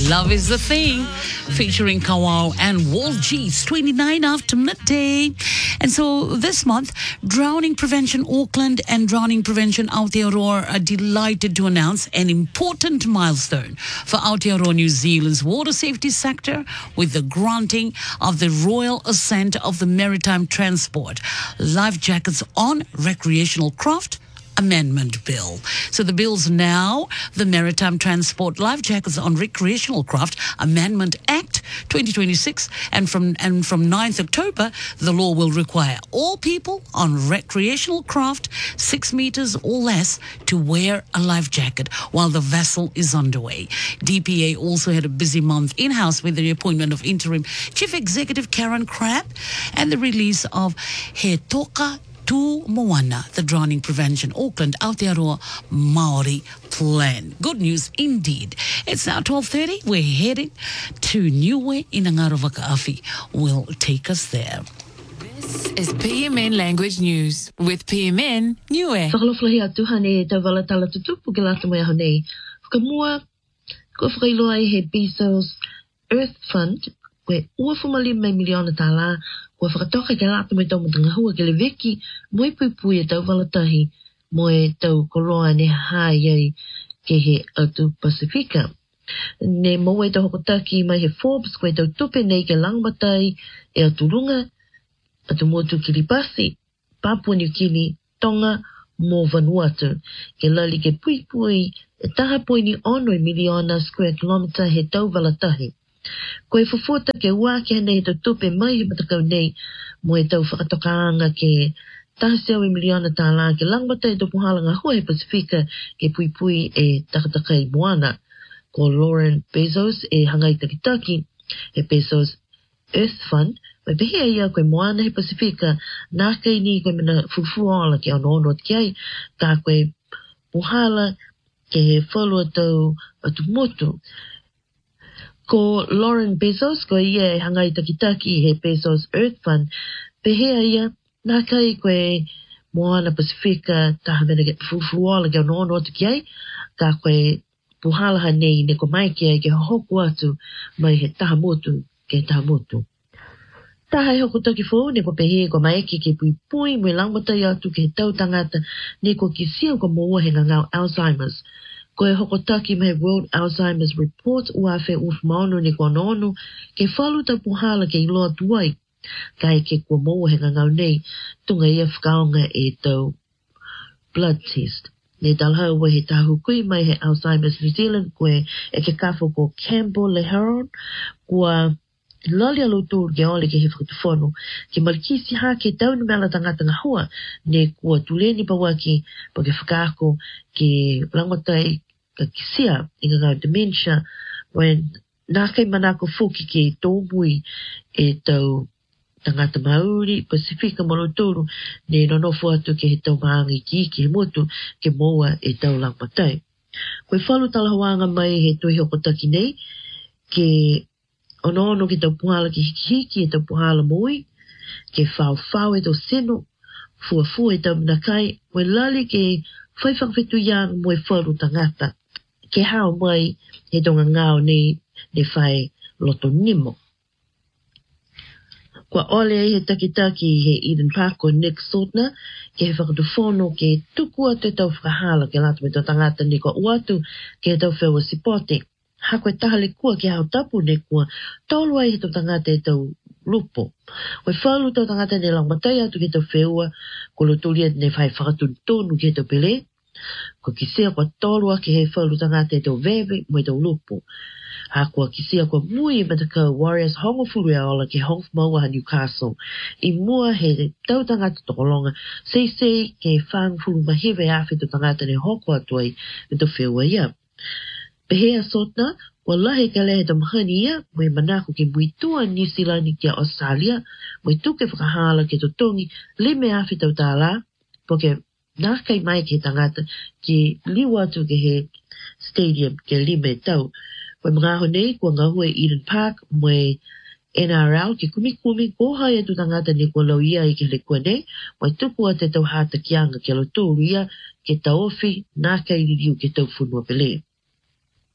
Love is the Thing, featuring Kawau and Walt G's 29 after midday. And so this month, Drowning Prevention Auckland and Drowning Prevention Aotearoa are delighted to announce an important milestone for Aotearoa New Zealand's water safety sector with the granting of the Royal Assent of the Maritime Transport Life Jackets on Recreational Craft Amendment Bill. So the bill's now the Maritime Transport Life Jackets on Recreational Craft Amendment Act 2026, and from 9th October, the law will require all people on recreational craft 6 meters or less to wear a life jacket while the vessel is underway. DPA also had a busy month in-house with the appointment of interim Chief Executive Karen Crabb and the release of He Toka Tu Moana, the Drowning Prevention Auckland Aotearoa Māori Plan. Good news indeed. It's now 12:30. We're heading to Niue in Ngaro Whakaafi. Will take us there. This is PMN Language News with PMN Niue. Whakaloflahi atu hane tau wala tala tutupu ke lata mai ahonei. Whakamua, ko whakailoa he Bezos Earth Fund, koe ua whamali mai miliona tala, kua whakatoka ke lata mai tau matanga hua ke le veki, moe pui e tau walatahi, moe tau koroa ne hāiai ke he atu Pasifika. Ne moe tau hokotaki mai he Forbes, koe tau tupe nei ke langmatai e atu runga, atu motu Kiribati, Papua New Guinea, Tonga, mo Vanuatu, ke lali ke pui e taha poini ono miliona square kilometer he tau walatahi. Koe whawhota ke ua ke hanei tau tupe mai he matakau nei mo e tau whakatokaanga ke tahaseo miliona tāla ke langmata e tau puhalanga hua he Pasifika ke pui e takatakai Moana. Ko Lauren Bezos e hangai takitaki he Bezos Earth Fund mai pehea ia koe Moana he Pasifika nā kei ni koe mena fufuala ke ono kiai ka koe puhala ke he whalua tau atu motu. Ko Lauren Bezos, ko ia e hangai takitaki he Bezos Earth Fund, pehea ia, nā kai koe Moana Pasifika, taha mena ke fufuala ke ono atu kiai, ka koe puhalaha nei ne ko mai kia ke hoku atu mai he taha motu ke taha motu. Taha e hoku toki fōu, ne ko pehea ko mai ke pui mui langmatai atu ke he tau tangata, ne ko kisia ko moua he ngangau Alzheimer's. Ko e hokotaki mai World Alzheimer's Report uawhe uwhamaonu ne kua nonu ke whalu ta puhala ke iloa tuai. Kai ke kua moa he ngangau nei tunga ia whakaonga e tau blood test. Ne talhau wa he tahu kui mai he Alzheimer's New Zealand koe e ke kafo ko Campbell Le Heron kua lali alo tūru ke ole ke he whakatuwhono ke malikisi ha ke tau ni mela tangata ngahua ne kua tuleni pawaki pa ke whakaako ke langotai ka kisia i ngā dementia when nā kei manako fuki ke tōmui e tau tangata Māori, Pasifika Morotoro, ne nonofo atu ke he tau maangi ki he motu ke moa e tau langmatai. Koe whalu talahawanga mai he tohi hokotaki nei, ke ono ke tau puhala ki hiki e tau puhala moi, ke whau e tau seno, fua e tau minakai, koe lali ke whaiwhangwhetu yang mo e whalu tangata. Ke hao mai he tonga ngāo ne whai loto nimo. Kua ole he takitaki he Eden Park o Nick Sotna, ke he whakatuwhono ke tuku atu e tau whakahala ke lata me tau tangata ni kua uatu ke he tau whewa sipote. Ha koe tahale kua ke hao tapu ne kua tolu ai he tau tangata e tau lupo. Koe whalu tau tangata ne langmatai atu ke tau whewa, ko lotulia ne whai whakatuntonu ke he tau pele. Ko kisia kwa tolua ke he whalu tangata e tau vewe mo e tau lupo. Ha kua kisia kwa mui matakau Warriors hongo furu e ola ke hong maua ha Newcastle. I mua he tau tangata tokolonga sei ke whang furu mahewe awhi tau tangata ne hoko atuai me tau whewa ia. Pehea sotna, kua lahe ka lehe tau mahani ia mo e manako ke muitua New Zealand kia Australia mo e tuke whakahala ke tau tongi lime awhi tau tāla po ke nā kai mai ke tangata ki liwa atu ke he stadium ke lime tau. Koe mga honei kua ngahue Eden Park mo e NRL ke kumi kohai atu tangata ni kua lau ia i ke le kua nei mo e tuku ate tau hata kianga ke lo tōru ia ke tau ofi nā kai ririu ke tau funua pele.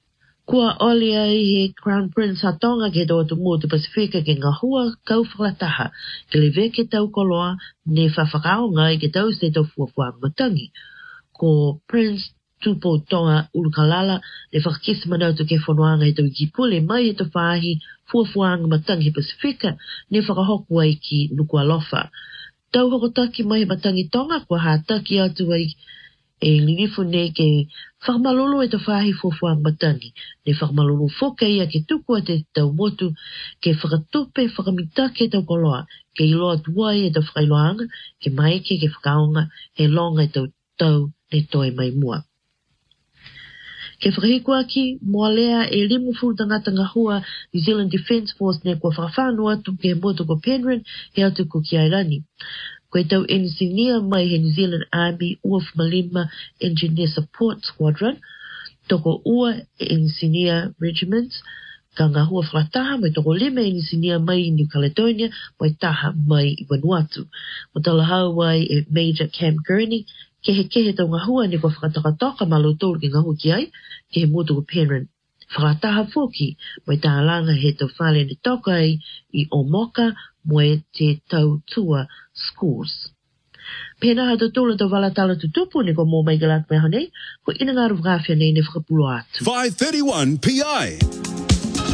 Kua ole ai he Crown Prince Hatonga ke tō tu mō te Pasifika ke ngā hua kau whakataha ke le veke tau koloa ne whawhakaonga i ke tau se tau fuafuanga matangi. Ko Prince Tupo Tonga Ulukalala le whakakisa manautu ke whanuanga i tau ki pule mai e tau whahi fuafuanga matangi he Pasifika ne whakahoku ai ki Nukualofa. Tau hokotaki mai matangi Tonga kua hātaki atu ai e linifu nei ke whakamalolo e te whahi fuafuang matangi. Ne whakamalolo whoka ia ke tuku a te tau motu ke whakatupe whakamitake tau koloa ke iloa tuai e tau whakailoanga ke maike ke whakaonga he longa e tau ne toi mai mua. Ke whakahikua ki mua lea e limu fu tangata ngahua New Zealand Defence Force ne kua whakawhanua tu ke motu ko Penryn he atu ko ki Airani. Koe tau ensinia mai he New Zealand Army ua Malima Engineer Support Squadron, toko ua ensinia regiments, ka ngā hua whakataha mai toko 5 ensinia mai i New Caledonia, mai taha mai i Vanuatu. Mo tala hau ai e Major Cam Gurney, kehe tau ngā hua ni kua whakatakatoka malo tōru ki ngā hua ki ai, ke he motu ko Penryn. Whakataha whoki, mai taha langa he tau whale ni toka ai i Omoka, mo e te tau tua schools. Pena hata tōla tau walatala tutupu ni ko mō mai galat mai hanei, ko ina ngā ruwhawhia nei ne whakapulo atu. 531 PI.